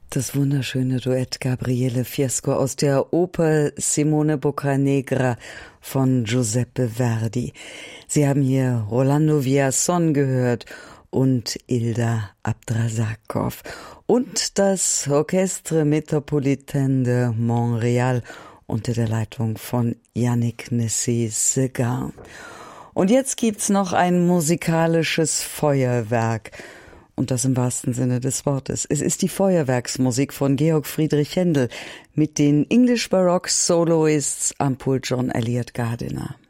Das wunderschöne Duett Gabriele Fiesco aus der Oper Simone Boccanegra von Giuseppe Verdi. Sie haben hier Rolando Villazón gehört und Ilda Abdrasakov und das Orchestre Métropolitain de Montréal unter der Leitung von Yannick Nessé-Séguin. Und jetzt gibt's noch ein musikalisches Feuerwerk. Und das im wahrsten Sinne des Wortes. Es ist die Feuerwerksmusik von Georg Friedrich Händel mit den English Baroque Soloists am Pult John Eliot Gardiner.